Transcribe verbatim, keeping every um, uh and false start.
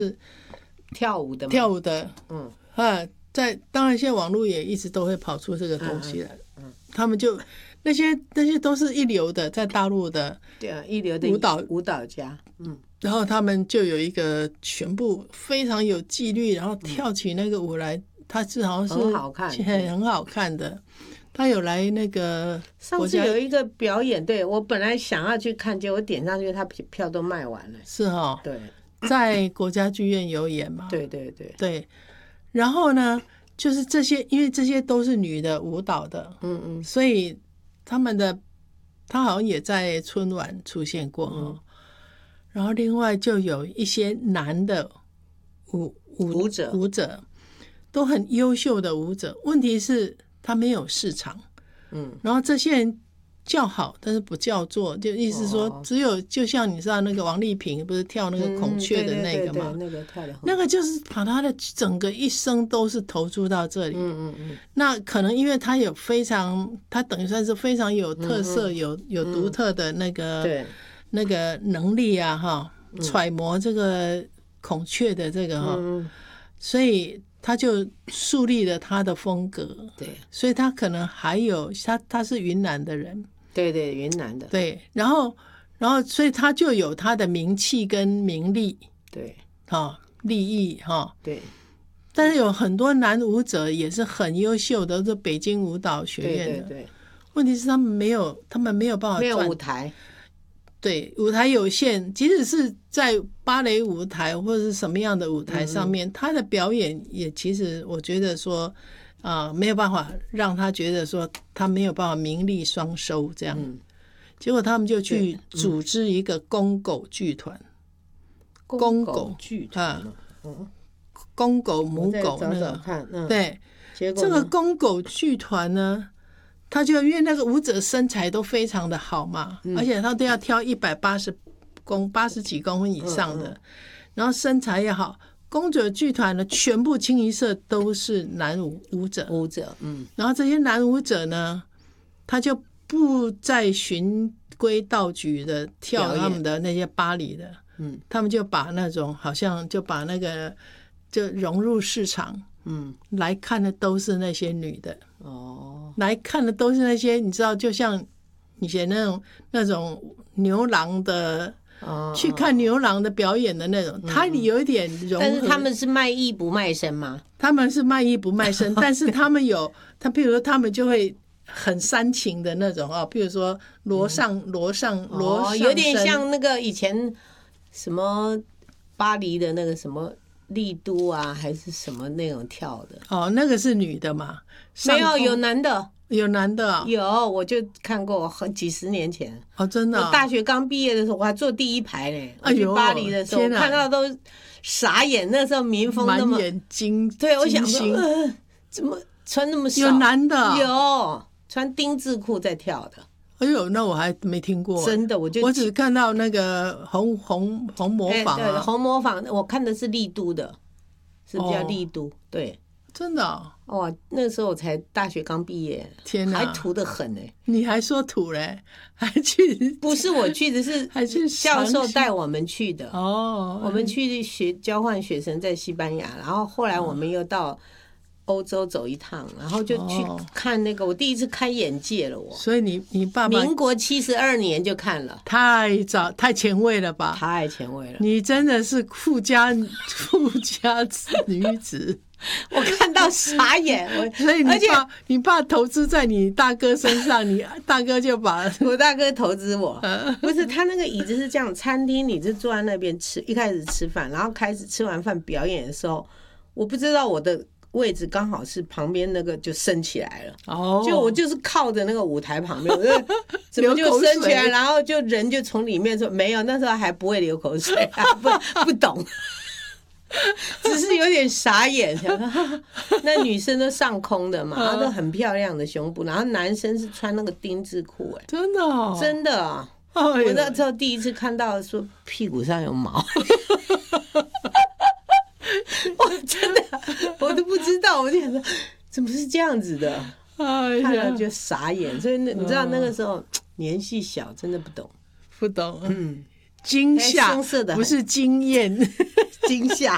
跳舞的吗？ 跳舞的， 嗯啊，在当然现在网络也一直都会跑出这个东西来，嗯嗯、他们就那些那些都是一流的，在大陆的对啊，一流的舞蹈舞蹈家，嗯， 然后他们就有一个全部非常有纪律，然后跳起那个舞来，嗯、他是好像是很好看， 很好看的。他有来那个上次有一个表演，对我本来想要去看，结果点上去，他票都卖完了。 是哈、哦， 对， 在国家剧院有演嘛？ 对对对对。然后呢，就是这些，因为这些都是女的舞蹈的， 嗯嗯， 所以他们的他好像也在春晚出现过哈。嗯、然后另外就有一些男的舞舞舞者舞者都很优秀的舞者，问题是他没有市场，嗯，然后这些人叫好，但是不叫座，就意思说只有就像你知道那个王丽萍不是跳那个孔雀的那个嘛， 那个跳得很， 那个就是把他的整个一生都是投注到这里，嗯嗯嗯。那可能因为他有非常，他等于算是非常有特色、嗯、有有独特的那个、嗯、那个能力啊哈，揣摩这个孔雀的这个哈，嗯、所以。他就树立了他的风格，对，所以他可能还有他他是云南的人， 对对，云南的， 对，然后然后所以他就有他的名气跟名利， 对， 哈、哦，利益哈，哦、 对， 但是有很多男舞者也是很优秀的，是北京舞蹈学院的， 对对对， 问题是他们没有，他们没有办法没有舞台。 对，舞台有限，即使是在芭蕾舞台或者是什么样的舞台上面，嗯、他的表演也其实我觉得说，啊、呃，没有办法让他觉得说他没有办法名利双收这样。嗯、结果他们就去组织一个公狗剧团， 嗯、公狗剧团啊， 嗯，公狗母狗那个， 找找看嗯、 对，这个公狗剧团呢。他就因为那个舞者身材都非常的好嘛，嗯、而且他都要挑一百八十公八十几公分以上的，嗯嗯、然后身材也好。公主剧团呢，全部清一色都是男舞舞者， 舞者，嗯， 然后这些男舞者呢，他就不再循规蹈矩的跳他们的那些芭蕾的，嗯，他们就把那种好像就把那个就融入市场。嗯，来看的都是那些女的哦，来看的都是那些你知道，就像以前那种那种牛郎的，哦、去看牛郎的表演的那种，嗯、他有一点融合。 但是他们是卖艺不卖身吗？ 他们是卖艺不卖身，但是他们有他，譬如说他们就会很煽情的那种哦，譬如说罗上罗上罗上身， 有点像那个以前什么巴黎的那个什么。丽都啊，还是什么那种跳的？ 哦，那个是女的嘛？ 没有，有男的， 有男的、哦， 有，我就看过，很几十年前。 哦，真的、哦。 我大学刚毕业的时候，我还坐第一排呢。我去巴黎的时候，我看到都傻眼。那时候民风那么满眼金， 对，我想说，呃、怎么穿那么少？ 有男的、哦， 有穿丁字裤在跳的。 哎呦，那我还没听过， 真的，我就我只看到那个红红红模仿、啊欸、对，红模仿，我看的是丽都的，是叫丽都，哦、对， 真的哦， 哦，那时候我才大学刚毕业， 天哪， 还土得很哎， 你还说土嘞，还去？ 不是我去的是， 还是教授带我们去的哦， 我们去学交换学生在西班牙，然后后来我们又到。欧洲走一趟，然后就去看那个，哦、我第一次开眼界了我。 所以你你爸爸民国七十二年就看了， 太早太前卫了吧？ 太前卫了！ 你真的是富家富家女子， 我看到傻眼。我所以你爸你爸投资在你大哥身上，你大哥就把我大哥投资我，不是他那个椅子是这样，餐厅你是坐在那边吃，一开始吃饭，然后开始吃完饭表演的时候，我不知道我的。位置刚好是旁边那个就升起来了，哦，就我就是靠着那个舞台旁边，我就怎么就升起来，然后就人就从里面说没有，那时候还不会流口水，啊、不不懂，只是有点傻眼。那女生都上空的嘛，她都很漂亮的胸部，然后男生是穿那个丁字裤，哎， 真的、哦， 真的啊！我那时候第一次看到说屁股上有毛。我真的我都不知道，我就想说怎么是这样子的，哎、看了就傻眼。所以那你知道那个时候、哦、年纪小，真的不懂， 不懂，嗯，惊吓不是惊艳， 惊吓。